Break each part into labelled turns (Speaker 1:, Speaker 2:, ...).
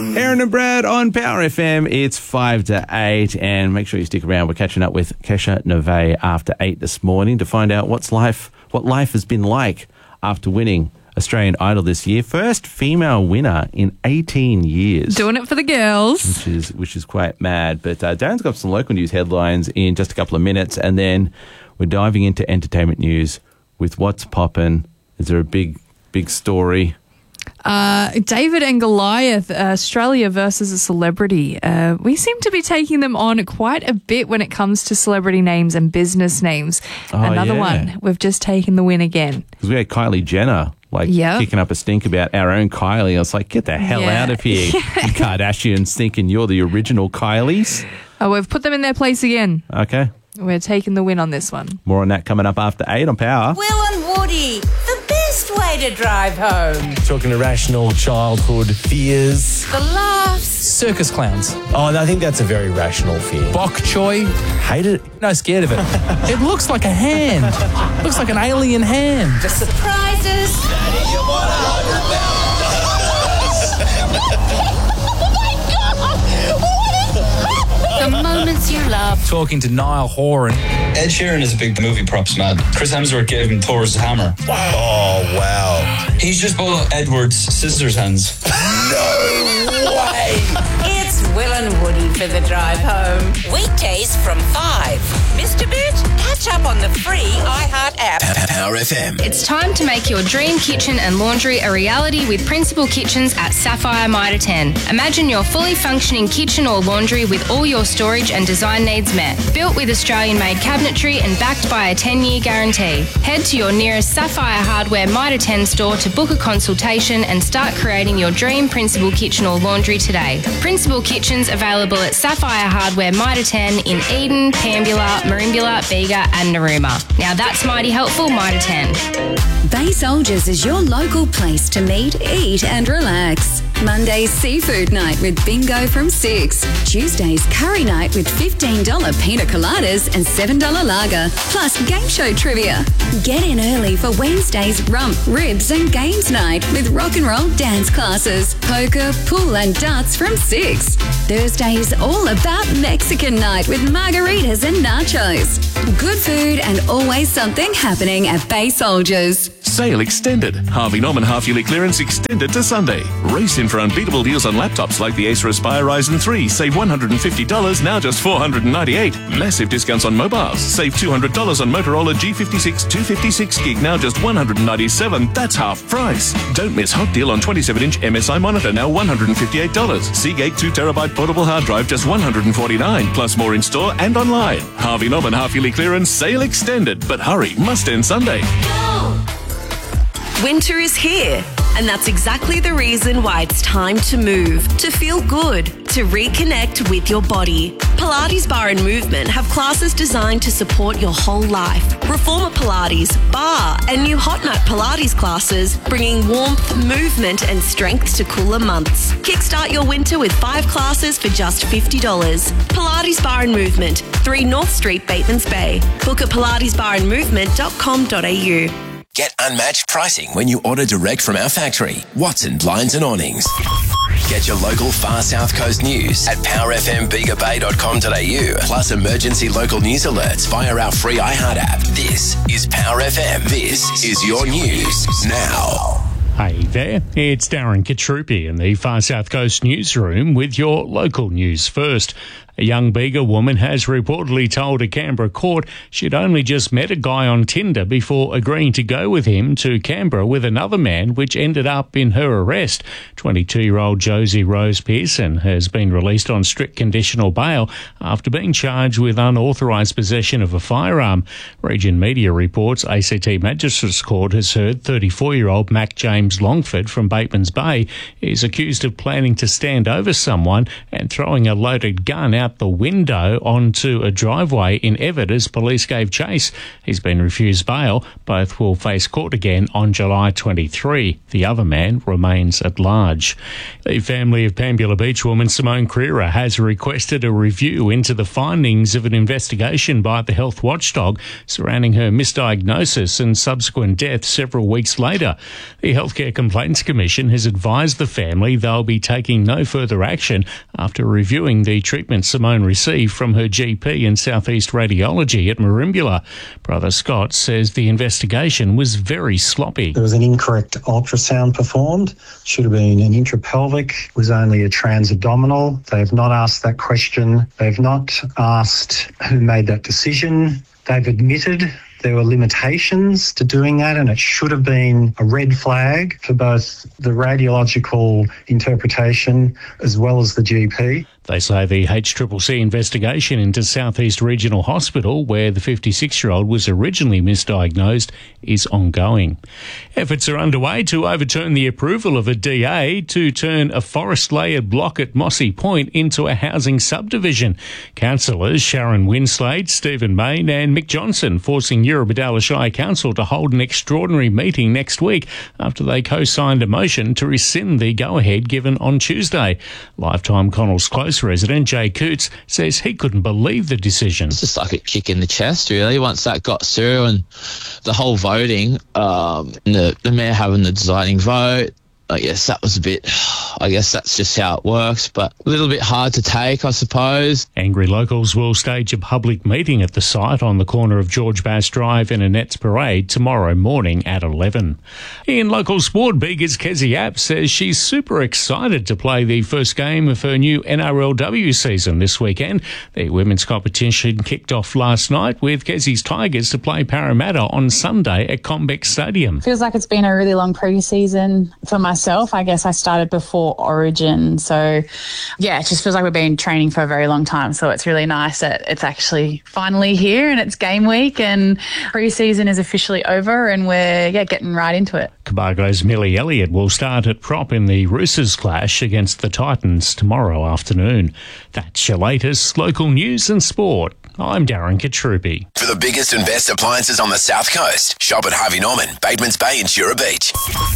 Speaker 1: Aaron and Brad on Power FM. It's 5 to 8, and make sure you stick around. We're catching up with Kesha Neve after 8 this morning to find out what life has been like after winning Australian Idol this year. First female winner in 18 years.
Speaker 2: Doing it for the girls.
Speaker 1: Which is quite mad. But Darren's got some local news headlines in just a couple of minutes, and then we're diving into entertainment news with What's Poppin'. Is there a big story?
Speaker 2: David and Goliath, Australia versus a celebrity. We seem to be taking them on quite a bit when it comes to celebrity names and business names. Another one. We've just taken the win again.
Speaker 1: Because we had Kylie Jenner kicking up a stink about our own Kylie. I was like, get the hell out of here, you Kardashians, thinking you're the original Kylies.
Speaker 2: Oh, we've put them in their place again.
Speaker 1: Okay.
Speaker 2: We're taking the win on this one.
Speaker 1: More on that coming up after 8 on Power.
Speaker 3: Will and Woody, the best way to drive home.
Speaker 4: Talking irrational childhood fears.
Speaker 3: The laughs.
Speaker 5: Circus clowns.
Speaker 4: Oh, I think that's a very rational fear.
Speaker 5: Bok choy.
Speaker 4: Hate it.
Speaker 5: No, scared of it. It looks like a hand. Looks like an alien hand.
Speaker 3: The surprises.
Speaker 6: Daddy, you want
Speaker 3: The moments you love.
Speaker 5: Talking to Niall Horan.
Speaker 7: Ed Sheeran is a big movie props man. Chris Hemsworth gave him Thor's hammer.
Speaker 6: Wow. Oh, wow.
Speaker 7: He's just bought Edward's scissors hands.
Speaker 6: No way.
Speaker 3: It's Will and Woody for the drive home. Weekdays from 5. Missed a bit? Catch up on the free iHeart app.
Speaker 6: Power FM.
Speaker 8: It's time to make your dream kitchen and laundry a reality with Principal Kitchens at Sapphire Mitre 10. Imagine your fully functioning kitchen or laundry with all your storage and design needs met. Built with Australian-made cabinetry and backed by a 10-year guarantee. Head to your nearest Sapphire Hardware Mitre 10 store to book a consultation and start creating your dream Principal kitchen or laundry today. Principal Kitchens available at Sapphire Hardware Mitre 10 in Eden, Pambula, Merimbula, Bega and Narooma. Now that's mighty helpful, Mitre 10.
Speaker 9: Bay Soldiers is your local place to meet, eat and relax. Monday's seafood night with bingo from 6. Tuesday's curry night with $15 pina coladas and $7 lager, plus game show trivia. Get in early for Wednesday's rump, ribs and games night with rock and roll dance classes, poker, pool and darts from 6. Thursday's all about Mexican night with margaritas and nachos. Good food and always something happening at Bay Soldiers.
Speaker 10: Sale extended. Harvey Norman half-yearly clearance extended to Sunday. Race in for unbeatable deals on laptops like the Acer Aspire Ryzen 3. Save $150, now just $498. Massive discounts on mobiles. Save $200 on Motorola G56 256 gig, now just $197. That's half price. Don't miss hot deal on 27-inch MSI monitor, now $158. Seagate 2TB portable hard drive, just $149. Plus more in store and online. Harvey Norman half-yearly clearance sale extended. But hurry, must end Sunday.
Speaker 11: Winter is here, and that's exactly the reason why it's time to move, to feel good, to reconnect with your body. Pilates Bar and Movement have classes designed to support your whole life. Reformer Pilates, Bar, and new Hot Nut Pilates classes, bringing warmth, movement, and strength to cooler months. Kickstart your winter with 5 classes for just $50. Pilates Bar and Movement, 3 North Street, Batemans Bay. Book at pilatesbarandmovement.com.au.
Speaker 6: Get unmatched pricing when you order direct from our factory. Watson Blinds and Awnings. Get your local far south coast news at powerfmbigabay.com.au. Plus emergency local news alerts via our free iHeart app. This is Power FM. This is your news now.
Speaker 12: Hey there, it's Darren Katrupi in the Far South Coast newsroom with your local news first. A young Bega woman has reportedly told a Canberra court she'd only just met a guy on Tinder before agreeing to go with him to Canberra with another man, which ended up in her arrest. 22-year-old Josie Rose Pearson has been released on strict conditional bail after being charged with unauthorised possession of a firearm. Region Media reports ACT Magistrates Court has heard 34-year-old Mac James Longford from Batemans Bay is accused of planning to stand over someone and throwing a loaded gun out out the window onto a driveway in Everett as police gave chase. He's been refused bail. Both will face court again on July 23. The other man remains at large. The family of Pambula Beach woman Simone Creera has requested a review into the findings of an investigation by the health watchdog surrounding her misdiagnosis and subsequent death several weeks later. The Healthcare Complaints Commission has advised the family they'll be taking no further action after reviewing the treatment Simone received from her GP in Southeast Radiology at Merimbula. Brother Scott says the investigation was very sloppy.
Speaker 13: There was an incorrect ultrasound performed. Should have been an intrapelvic, was only a transabdominal. They have not asked that question. They've not asked who made that decision. They've admitted there were limitations to doing that, and it should have been a red flag for both the radiological interpretation as well as the GP.
Speaker 12: They say the HCCC investigation into Southeast Regional Hospital, where the 56-year-old was originally misdiagnosed, is ongoing. Efforts are underway to overturn the approval of a DA to turn a forest-layered block at Mossy Point into a housing subdivision. Councillors Sharon Winslade, Stephen Main and Mick Johnson forcing Eurobodalla Shire Council to hold an extraordinary meeting next week after they co-signed a motion to rescind the go-ahead given on Tuesday. Lifetime Connell's close resident Jay Coots says he couldn't believe the decision.
Speaker 14: It's just like a kick in the chest, really, once that got through, and the whole voting, the mayor having the deciding vote. I guess that was I guess that's just how it works, but a little bit hard to take, I suppose.
Speaker 12: Angry locals will stage a public meeting at the site on the corner of George Bass Drive and Annette's Parade tomorrow morning at 11. In local sport, Bega's Kezzy App says she's super excited to play the first game of her new NRLW season this weekend. The women's competition kicked off last night with Kezzy's Tigers to play Parramatta on Sunday at Combeck Stadium.
Speaker 15: Feels like it's been a really long pre-season for myself. I guess I started before Origin, so yeah, it just feels like we've been training for a very long time, so it's really nice that it's actually finally here and it's game week and pre-season is officially over and we're getting right into it.
Speaker 12: Cobargo's Millie Elliott will start at prop in the Roosters clash against the Titans tomorrow afternoon. That's your latest local news and sport. I'm Darren Katrupi.
Speaker 6: For the biggest and best appliances on the South Coast, shop at Harvey Norman, Batemans Bay and Shura Beach.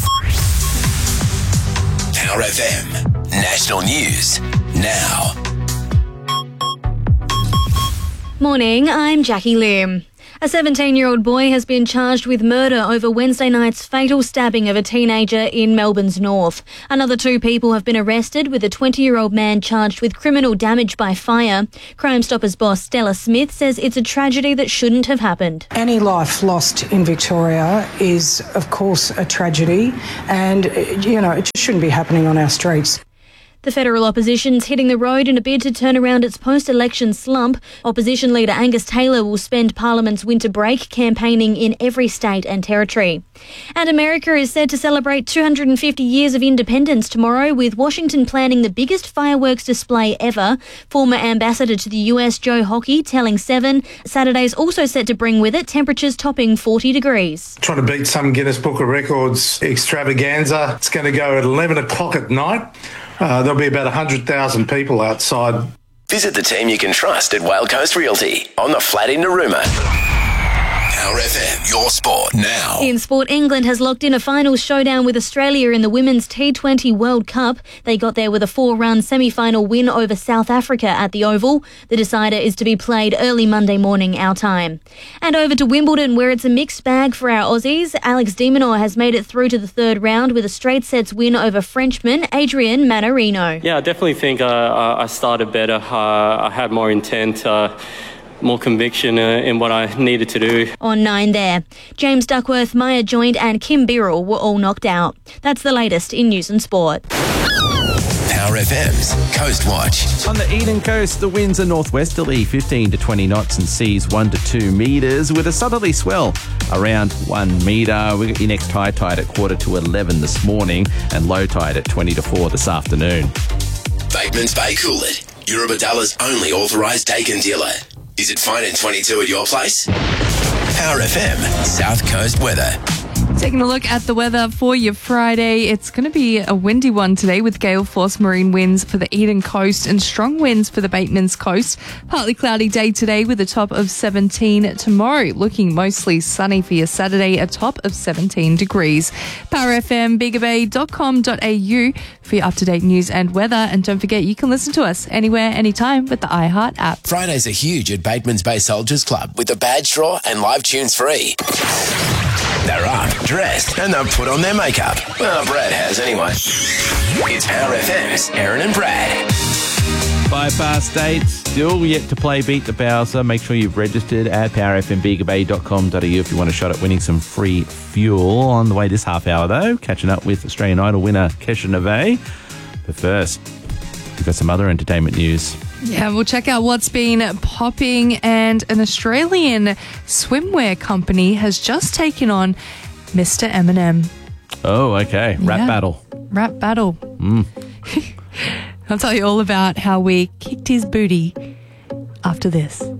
Speaker 6: Power FM. National News now.
Speaker 16: Morning, I'm Jackie Lim. A 17-year-old boy has been charged with murder over Wednesday night's fatal stabbing of a teenager in Melbourne's north. Another 2 people have been arrested, with a 20-year-old man charged with criminal damage by fire. Crime Stoppers boss Stella Smith says it's a tragedy that shouldn't have happened.
Speaker 17: Any life lost in Victoria is, of course, a tragedy, and, it just shouldn't be happening on our streets.
Speaker 16: The federal opposition's hitting the road in a bid to turn around its post-election slump. Opposition leader Angus Taylor will spend Parliament's winter break campaigning in every state and territory. And America is set to celebrate 250 years of independence tomorrow, with Washington planning the biggest fireworks display ever. Former ambassador to the US Joe Hockey telling Seven Saturday's also set to bring with it temperatures topping 40 degrees.
Speaker 18: Trying to beat some Guinness Book of Records extravaganza. It's going to go at 11 o'clock at night. There'll be about 100,000 people outside.
Speaker 6: Visit the team you can trust at Whale Coast Realty on the flat in Narooma. Power FM, your sport now.
Speaker 16: In sport, England has locked in a final showdown with Australia in the Women's T20 World Cup. They got there with a 4-run semi-final win over South Africa at the Oval. The decider is to be played early Monday morning our time. And over to Wimbledon, where it's a mixed bag for our Aussies. Alex de Minaur has made it through to the 3rd round with a straight sets win over Frenchman Adrian Manarino.
Speaker 19: Yeah, I definitely think I started better. I had more intent. More conviction in what I needed to do.
Speaker 16: On 9 there. James Duckworth, Maya Joint and Kim Birrell were all knocked out. That's the latest in news and sport.
Speaker 6: Power FM's Coast Watch.
Speaker 1: On the Eden Coast, the winds are northwesterly 15 to 20 knots and seas 1 to 2 metres, with a southerly swell around 1 metre. We got your next high tide at 11:15 this morning and low tide at 20 to 4 this afternoon.
Speaker 6: Batemans Bay Coolid, Eurobadalla's only authorised Dakin dealer. Is it fine in 22 at your place? Power FM South Coast weather.
Speaker 2: Taking a look at the weather for your Friday. It's going to be a windy one today with gale force marine winds for the Eden coast and strong winds for the Batemans coast. Partly cloudy day today with a top of 17. Tomorrow looking mostly sunny for your Saturday, a top of 17 degrees. powerfmbigabay.com.au for your up-to-date news and weather. And don't forget, you can listen to us anywhere, anytime with the iHeart app.
Speaker 6: Fridays are huge at Bateman's Bay Soldiers Club with the badge draw and live tunes free. They're up, dressed, and they've put on their makeup. Well, Brad has anyway. It's Power FM's Aaron and Brad.
Speaker 1: 8, still yet to play Beat the Bowser. Make sure you've registered at powerfmbigabay.com.au if you want a shot at winning some free fuel. On the way this half hour, though, catching up with Australian Idol winner Kesha Neve. But first, we've got some other entertainment news.
Speaker 2: Yeah, we'll check out what's been popping, and an Australian swimwear company has just taken on Mr. Eminem.
Speaker 1: Oh, okay. Rap battle.
Speaker 2: Rap battle. I'll tell you all about how we kicked his booty after this.